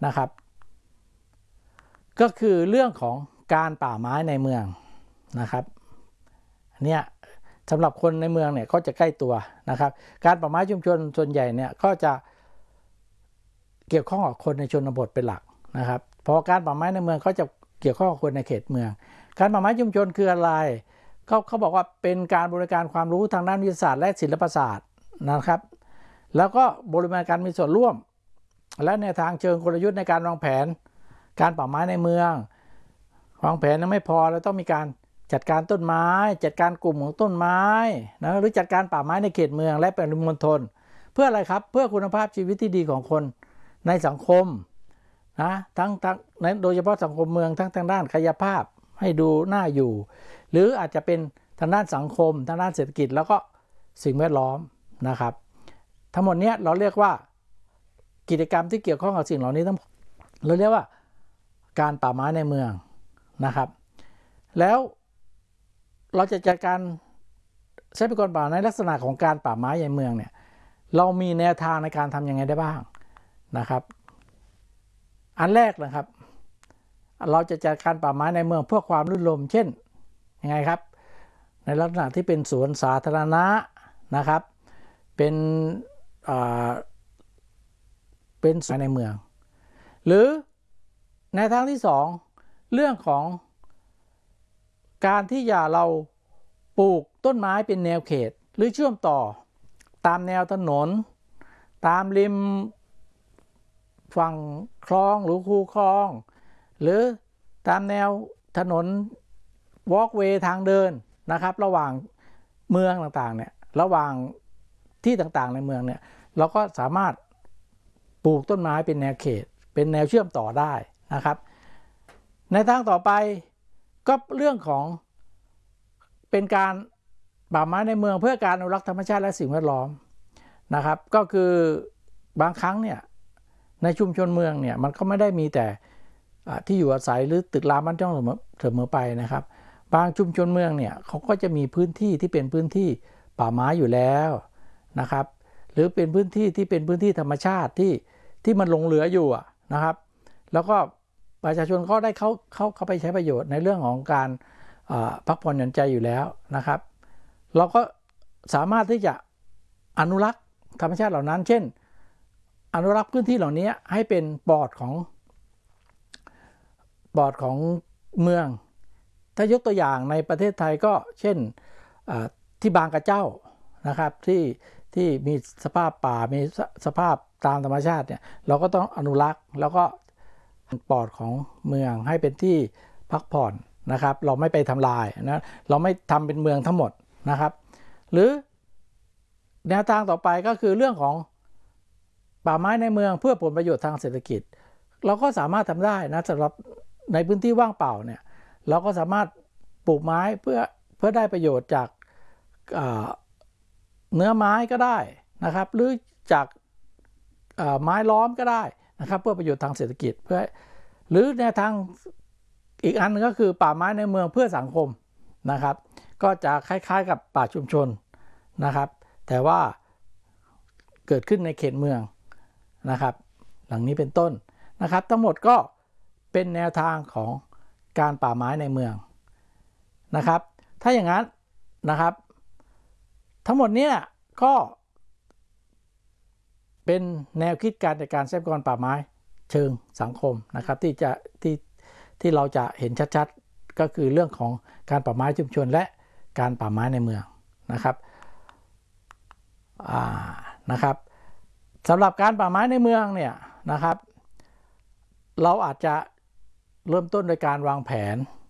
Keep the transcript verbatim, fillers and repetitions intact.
นะครับก็คือเรื่องของการป่าไม้ในเมืองนะครับเนี่ยสำหรับคนในเมืองเนี่ยก็จะใกล้ตัวนะครับการป่าไม้ชุมชนส่วนใหญ่เนี่ยก็จะเกี่ยวข้องกับคนในชนบทเป็นหลักนะครับเพราะการป่าไม้ในเมืองก็จะเกี่ยวข้องกับคนในเขตเมืองการป่าไม้ชุมชนคืออะไรเขาเขาบอกว่าเป็นการบริการความรู้ทางด้านวิทยาศาสตร์และศิลปศาสตร์นะครับแล้วก็บริการมีส่วนร่วมและในทางเชิงกลยุทธ์ในการวางแผนการป่าไม้ในเมืองวางแผนนั้นไม่พอเราต้องมีการจัดการต้นไม้จัดการกลุ่มของต้นไม้นะหรือจัดการป่าไม้ในเขตเมืองและปริมณฑลเพื่ออะไรครับเพื่อคุณภาพชีวิตที่ดีของคนในสังคมนะทั้งทั้งโดยเฉพาะสังคมเมืองทั้งทางด้านกายภาพให้ดูน่าอยู่หรืออาจจะเป็นทางด้านสังคมทางด้านเศรษฐกิจแล้วก็สิ่งแวดล้อมนะครับทั้งหมดนี้เราเรียกว่ากิจกรรมที่เกี่ยวข้องกับสิ่งเหล่านี้ทั้งเราเรียกว่าการป่าไม้ในเมืองนะครับแล้วเราจะจัดการทรัพยากรป่าในลักษณะของการป่าไม้ในเมืองเนี่ยเรามีแนวทางในการทำยังไงได้บ้างนะครับอันแรกนะครับเราจะจัดการป่าไม้ในเมืองเพื่อความรื่นรมย์เช่นยังไงครับในลักษณะที่เป็นสวนสาธารณะนะครับเป็นเป็นสวนในเมืองหรือในทางที่สองเรื่องของการที่อย่าเราปลูกต้นไม้เป็นแนวเขตหรือเชื่อมต่อตามแนวถนนตามริมฝั่งคลองหรือคูคลองหรือตามแนวถนนวอล์กเวย์ทางเดินนะครับระหว่างเมืองต่างๆเนี่ยระหว่างที่ต่างๆในเมืองเนี่ยเราก็สามารถปลูกต้นไม้เป็นแนวเขตเป็นแนวเชื่อมต่อได้นะครับในทางต่อไปก็เรื่องของเป็นการป่าไม้ในเมืองเพื่อการอนุรักษ์ธรรมชาติและสิ่งแวดล้อมนะครับก็คือบางครั้งเนี่ยในชุมชนเมืองเนี่ยมันก็ไม่ได้มีแต่ที่อยู่อาศัยหรือตึกรามบ้านช่องเสมอไปนะครับบางชุมชนเมืองเนี่ยเขาก็จะมีพื้นที่ที่เป็นพื้นที่ป่าไม้อยู่แล้วนะครับหรือเป็นพื้นที่ที่เป็นพื้นที่ธรรมชาติที่ที่มันหลงเหลืออยู่นะครับแล้วก็ประชาชนเขาได้เข้าเข้าเข้าไปใช้ประโยชน์ในเรื่องของการพักผ่อนหย่อนใจอยู่แล้วนะครับเราก็สามารถที่จะอนุรักษ์ธรรมชาติเหล่านั้นเช่นอนุรักษ์พื้นที่เหล่านี้ให้เป็นปอดของปอดของเมืองถ้ายกตัวอย่างในประเทศไทยก็เช่นที่บางกระเจ้านะครับที่ที่มีสภาพป่ามีสภาพตามธรรมชาติเนี่ยเราก็ต้องอนุรักษ์แล้วก็ปอดของเมืองให้เป็นที่พักผ่อนนะครับเราไม่ไปทำลายนะเราไม่ทำเป็นเมืองทั้งหมดนะครับหรือแนวทางต่อไปก็คือเรื่องของป่าไม้ในเมืองเพื่อผลประโยชน์ทางเศรษฐกิจเราก็สามารถทำได้นะสำหรับในพื้นที่ว่างเปล่าเนี่ยเราก็สามารถปลูกไม้เพื่อเพื่อได้ประโยชน์จากเนื้อไม้ก็ได้นะครับหรือจากไม้ล้อมก็ได้นะครับเพื่อประโยชน์ทางเศรษฐกิจเพื่อหรือแนวทางอีกอันนึงก็คือป่าไม้ในเมืองเพื่อสังคมนะครับก็จะคล้ายๆกับป่าชุมชนนะครับแต่ว่าเกิดขึ้นในเขตเมืองนะครับหลังนี้เป็นต้นนะครับทั้งหมดก็เป็นแนวทางของการป่าไม้ในเมืองนะครับถ้าอย่างนั้นนะครับทั้งหมดนี้ก็เป็นแนวคิดการจัดการทรัพยากรป่าไม้เชิงสังคมนะครับที่จะที่ที่เราจะเห็นชัดๆก็คือเรื่องของการป่าไม้ชุมชนและการป่าไม้ในเมืองนะครับอ่านะครับสำหรับการป่าไม้ในเมืองเนี่ยนะครับเราอาจจะเริ่มต้นโดยการวางแผน